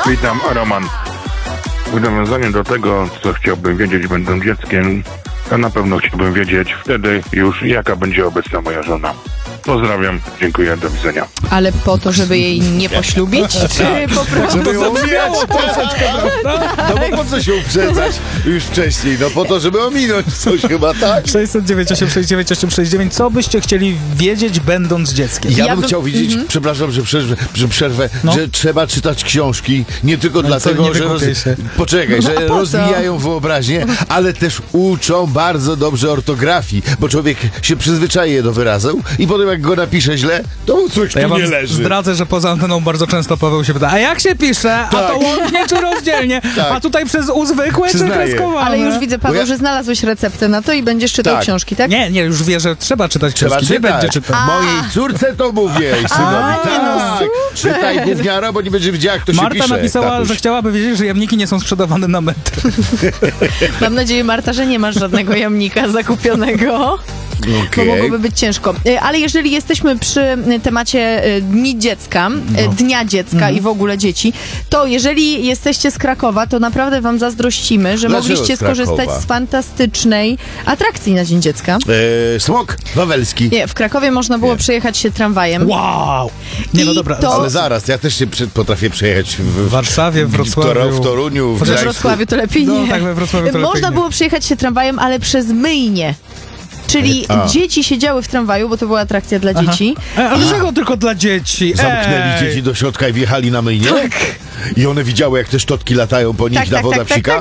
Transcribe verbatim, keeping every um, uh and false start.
Witam, Roman. W nawiązaniu do tego, co chciałbym wiedzieć, będąc dzieckiem, to na pewno chciałbym wiedzieć wtedy już, jaka będzie obecna moja żona. Pozdrawiam, dziękuję, do widzenia. Ale po to, żeby jej nie poślubić, czy po prostu... Żeby ją omijać troszeczkę, prawda? No bo po co się uprzedzać już wcześniej? No po to, żeby ominąć coś chyba, tak? sześćset dziewięć osiem sześć dziewięć osiem sześć dziewięć. Co byście chcieli wiedzieć, będąc dzieckiem? Ja, Ja bym bym- chciał widzieć, Mhm. przepraszam, że przerwę, że, przerwę No. że trzeba czytać książki, nie tylko co, dlatego, nie że roz... wykupię się. poczekaj, że No, a po co? rozwijają wyobraźnię, ale też uczą bardzo dobrze ortografii, bo człowiek się przyzwyczaje do wyrazu i potem jak go napisze źle, to mu coś To ja tu wam nie leży. zdradzę, że poza anteną bardzo często Paweł się pyta, a jak się pisze? A Tak. to łącznie czy rozdzielnie? Tak. A tutaj przez U zwykłe czy Przyznaję. kreskowane? Ale już widzę, Paweł, Bo ja- że znalazłeś receptę na to i będziesz czytał Tak. książki, tak? Nie, nie, już wie, że trzeba czytać Trzeba książki. Nie czytać. będzie czytał. Mojej córce to mówię i synowi. Tak, czytaj gówniaro, bo nie będzie wiedziała, jak to się Marta pisze. napisała, tatuś. że chciałaby wiedzieć, że jamniki nie są sprzedawane na metr. Mam nadzieję, Marta, że nie masz żadnego jamnika zakupionego, bo Okej. mogłoby być ciężko. Y, Ale jeżeli jesteśmy przy y, temacie y, Dni Dziecka, y, Dnia Dziecka i w ogóle dzieci, to jeżeli jesteście z Krakowa, to naprawdę wam zazdrościmy, że Dlaczego mogliście z Krakowa? skorzystać z fantastycznej atrakcji na Dzień Dziecka. E, smok wawelski. Nie, w Krakowie można było Nie. przejechać się tramwajem. Wow! Nie, no I dobra. to- Ale zaraz, ja też się przy, potrafię przejechać w, W Warszawie, w w, Wrocławiu. Tor- w Toruniu, w We Gdańsku. Wrocławiu to lepiej No, nie. tak, we Wrocławiu to Można lepiej nie. było przejechać się tramwajem, ale przez myjnie. Czyli A. dzieci siedziały w tramwaju, bo to była atrakcja dla dzieci. E, ale dlaczego tylko dla dzieci? Zamknęli Ej. dzieci do środka i wjechali na myjnie? Tak. I one widziały, jak te szczotki latają po nich, Tak, ta tak, woda tak, tak, psika?